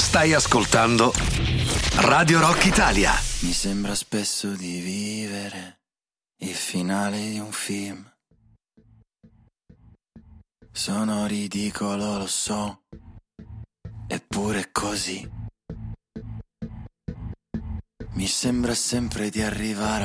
Stai ascoltando Radio Rock Italia. Mi sembra spesso di vivere il finale di un film. Sono ridicolo, lo so, eppure è così. Mi sembra sempre di arrivare